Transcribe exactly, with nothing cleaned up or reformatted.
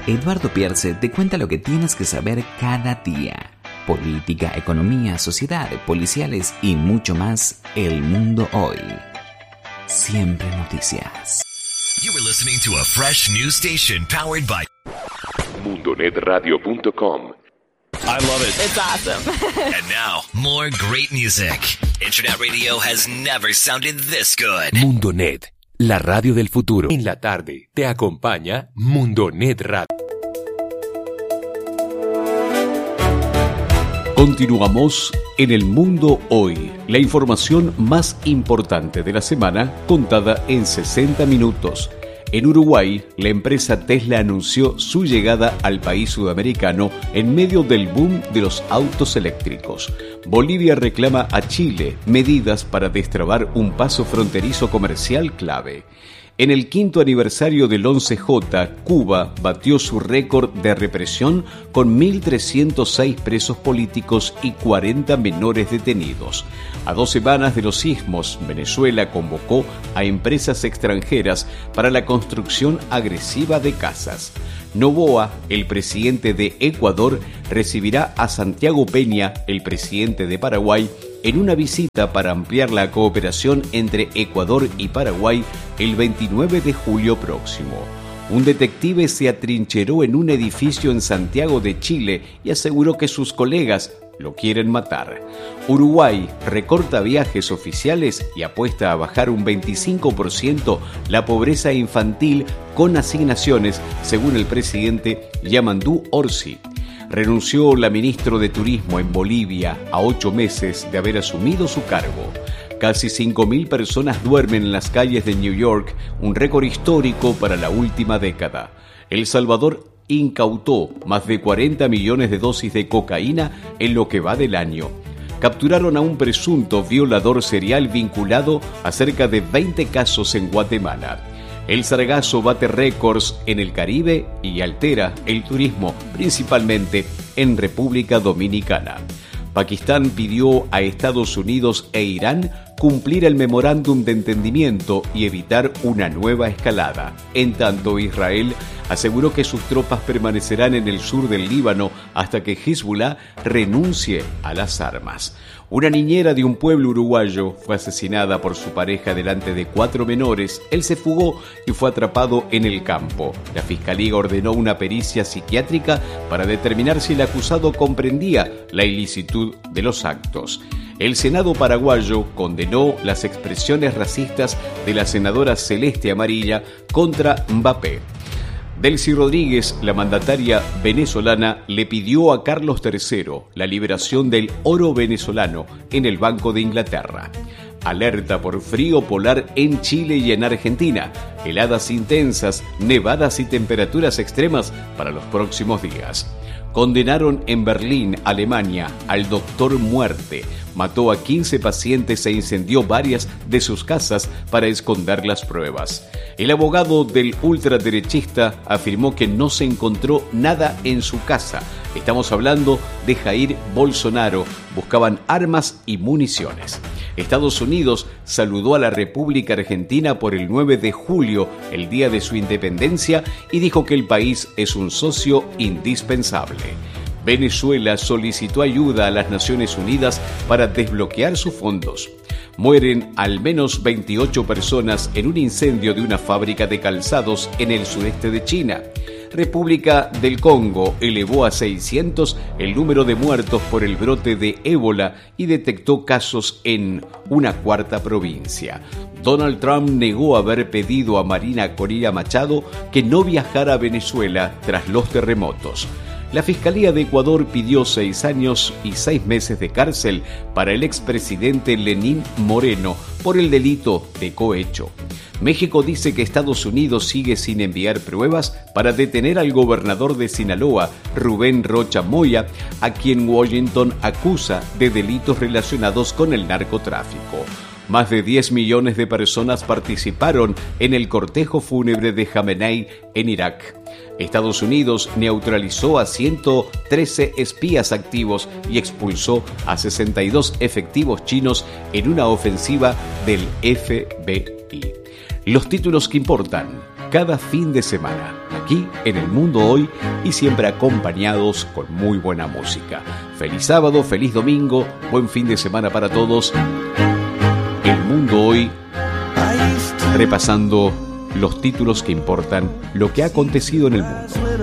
Eduardo Pierce te cuenta lo que tienes que saber cada día. Política, economía, sociedad, policiales y mucho más. El Mundo Hoy. Siempre noticias. You were listening to a fresh news station powered by mundo net radio punto com. I love it. It's awesome. And now, more great music. Internet radio has never sounded this good. Mundonet, la radio del futuro. En la tarde te acompaña Mundonet Radio. Continuamos en El Mundo Hoy, la información más importante de la semana contada en sesenta minutos. En Uruguay, la empresa Tesla anunció su llegada al país sudamericano en medio del boom de los autos eléctricos. Bolivia reclama a Chile medidas para destrabar un paso fronterizo comercial clave. En el quinto aniversario del once J, Cuba batió su récord de represión con mil trescientos seis presos políticos y cuarenta menores detenidos. A dos semanas de los sismos, Venezuela convocó a empresas extranjeras para la construcción agresiva de casas. Noboa, el presidente de Ecuador, recibirá a Santiago Peña, el presidente de Paraguay, en una visita para ampliar la cooperación entre Ecuador y Paraguay el veintinueve de julio próximo. Un detective se atrincheró en un edificio en Santiago de Chile y aseguró que sus colegas lo quieren matar. Uruguay recorta viajes oficiales y apuesta a bajar un veinticinco por ciento la pobreza infantil con asignaciones, según el presidente Yamandú Orsi. Renunció la ministra de Turismo en Bolivia a ocho meses de haber asumido su cargo. Casi cinco mil personas duermen en las calles de New York, un récord histórico para la última década. El Salvador incautó más de cuarenta millones de dosis de cocaína en lo que va del año. Capturaron a un presunto violador serial vinculado a cerca de veinte casos en Guatemala. El sargazo bate récords en el Caribe y altera el turismo, principalmente en República Dominicana. Pakistán pidió a Estados Unidos e Irán cumplir el memorándum de entendimiento y evitar una nueva escalada. En tanto, Israel aseguró que sus tropas permanecerán en el sur del Líbano hasta que Hezbollah renuncie a las armas. Una niñera de un pueblo uruguayo fue asesinada por su pareja delante de cuatro menores. Él se fugó y fue atrapado en el campo. La fiscalía ordenó una pericia psiquiátrica para determinar si el acusado comprendía la ilicitud de los actos. El Senado paraguayo condenó las expresiones racistas de la senadora Celeste Amarilla contra Mbappé. Delcy Rodríguez, la mandataria venezolana, le pidió a Carlos tercero la liberación del oro venezolano en el Banco de Inglaterra. Alerta por frío polar en Chile y en Argentina. Heladas intensas, nevadas y temperaturas extremas para los próximos días. Condenaron en Berlín, Alemania, al doctor Muerte. Mató a quince pacientes e incendió varias de sus casas para esconder las pruebas. El abogado del ultraderechista afirmó que no se encontró nada en su casa. Estamos hablando de Jair Bolsonaro. Buscaban armas y municiones. Estados Unidos saludó a la República Argentina por el nueve de julio, el día de su independencia, y dijo que el país es un socio indispensable. Venezuela solicitó ayuda a las Naciones Unidas para desbloquear sus fondos. Mueren al menos veintiocho personas en un incendio de una fábrica de calzados en el sureste de China. República del Congo elevó a seiscientos el número de muertos por el brote de ébola y detectó casos en una cuarta provincia. Donald Trump negó haber pedido a Marina Corina Machado que no viajara a Venezuela tras los terremotos. La Fiscalía de Ecuador pidió seis años y seis meses de cárcel para el expresidente Lenín Moreno por el delito de cohecho. México dice que Estados Unidos sigue sin enviar pruebas para detener al gobernador de Sinaloa, Rubén Rocha Moya, a quien Washington acusa de delitos relacionados con el narcotráfico. Más de diez millones de personas participaron en el cortejo fúnebre de Jamenei en Irak. Estados Unidos neutralizó a ciento trece espías activos y expulsó a sesenta y dos efectivos chinos en una ofensiva del F B I. Los títulos que importan. cada fin de semana, aquí en El Mundo Hoy y siempre acompañados con muy buena música. Feliz sábado, feliz domingo, buen fin de semana para todos. El Mundo Hoy, repasando los títulos que importan, lo que ha acontecido en el mundo.